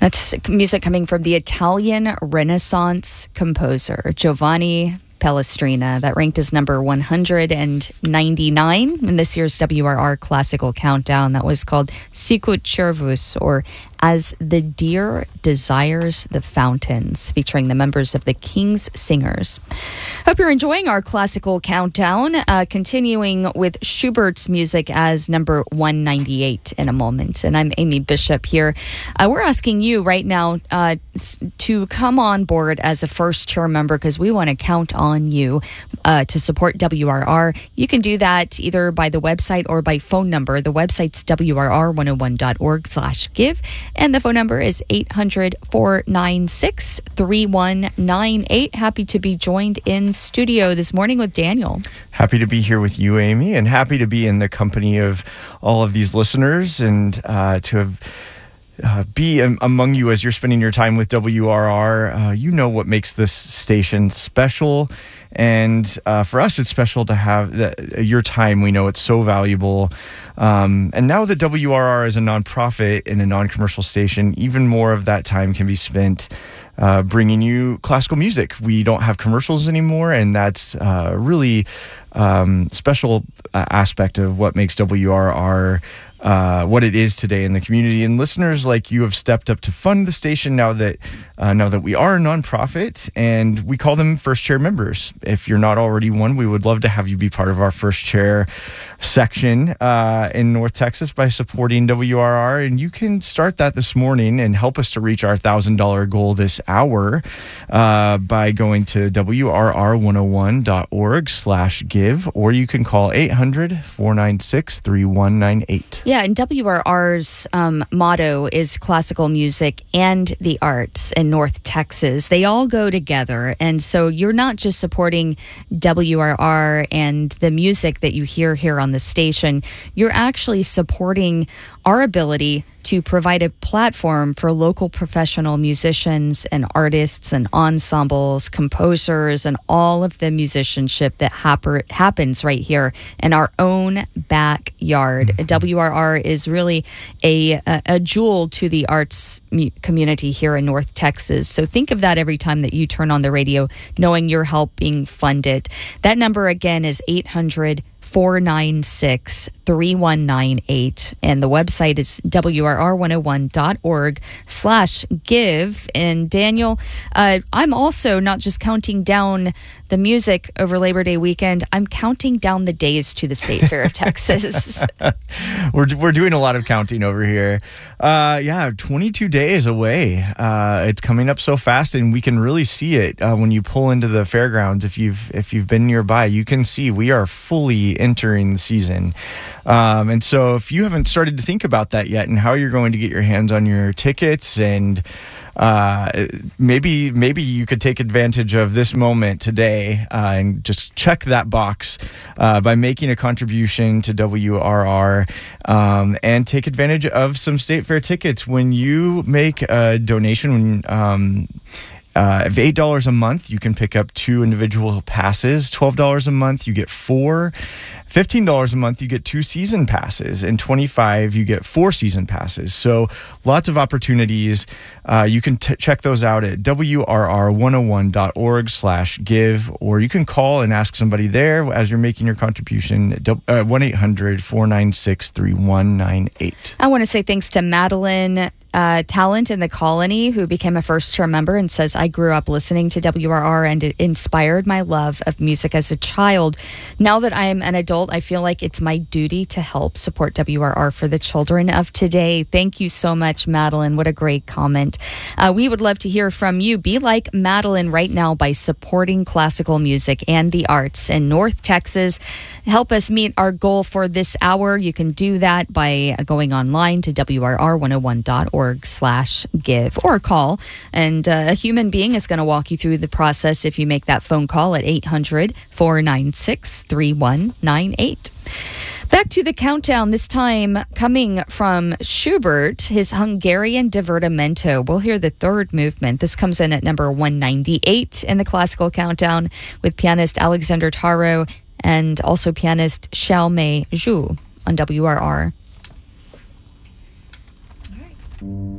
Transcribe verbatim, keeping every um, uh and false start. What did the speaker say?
That's music coming from the Italian Renaissance composer Giovanni Palestrina, that ranked as number one hundred ninety-nine in this year's W R R Classical Countdown. That was called Sicut Cervus, or As the Deer Desires the Fountains, featuring the members of the King's Singers. Hope you're enjoying our Classical Countdown, uh, continuing with Schubert's music as number one ninety-eight in a moment. And I'm Amy Bishop here. Uh, we're asking you right now uh, to come on board as a first chair member, because we want to count on you uh, to support W R R. You can do that either by the website or by phone number. The website's W R R one oh one dot org slash give. And the phone number is eight hundred, four nine six, three one nine eight. Happy to be joined in studio this morning with Daniel. Happy to be here with you, Amy, and happy to be in the company of all of these listeners, and uh, to have uh, be um, among you as you're spending your time with W R R. Uh, you know what makes this station special. And uh, for us, it's special to have the, your time. We know it's so valuable. Um, and now that W R R is a nonprofit and a non-commercial station, even more of that time can be spent uh, bringing you classical music. We don't have commercials anymore, and that's uh, really um, special uh, aspect of what makes W R R Uh, what it is today in the community. And listeners like you have stepped up to fund the station now that uh, now that we are a nonprofit, and we call them first chair members. If you're not already one, we would love to have you be part of our first chair section uh, in North Texas by supporting W R R. And you can start that this morning and help us to reach our one thousand dollars goal this hour uh, by going to W R R one oh one dot org slash give, or you can call eight hundred, four nine six, three one nine eight. Yeah, and W R R's um, motto is classical music and the arts in North Texas. They all go together. And so you're not just supporting W R R and the music that you hear here on the station. You're actually supporting our ability to provide a platform for local professional musicians and artists and ensembles, composers, and all of the musicianship that hap- happens right here in our own backyard. Mm-hmm. W R R is really a, a, a jewel to the arts mu- community here in North Texas. So think of that every time that you turn on the radio, knowing you're helping fund it. That number again is eight hundred, four nine six, three one nine eight, and the website is W R R one oh one dot org slash give. And Daniel, uh, I'm also not just counting down the music over Labor Day weekend, I'm counting down the days to the State Fair of Texas. we're we're doing a lot of counting over here. Uh, yeah, twenty-two days away. Uh, it's coming up so fast, and we can really see it uh, when you pull into the fairgrounds. If you've if you've been nearby, you can see we are fully entering the season. Um, and so if you haven't started to think about that yet and how you're going to get your hands on your tickets, and uh, maybe maybe you could take advantage of this moment today uh, and just check that box uh, by making a contribution to W R R um, and take advantage of some State Fair tickets. When you make a donation, when um, Uh, of eight dollars a month, you can pick up two individual passes. twelve dollars a month, you get four. fifteen dollars a month, you get two season passes. And twenty-five dollars, you get four season passes. So lots of opportunities. Uh, you can t- check those out at W R R one oh one dot org slash give, or you can call and ask somebody there as you're making your contribution at uh, one eight hundred, four nine six, three one nine eight. I want to say thanks to Madeline Uh, Talent in the Colony, who became a first chair member and says, I grew up listening to W R R and it inspired my love of music as a child. Now that I am an adult, I feel like it's my duty to help support W R R for the children of today. Thank you so much, Madeline. What a great comment. Uh, we would love to hear from you. Be like Madeline right now by supporting classical music and the arts in North Texas. Help us meet our goal for this hour. You can do that by going online to W R R one oh one dot org slash give, or call, and uh, a human being is going to walk you through the process if you make that phone call at eight hundred, four nine six, three one nine eight. Back to the countdown, this time coming from Schubert, his Hungarian Divertimento. We'll hear the third movement. This comes in at number one ninety-eight in the classical countdown with pianist Alexander Taro and also pianist Xiaomei Zhu on W R R. All right.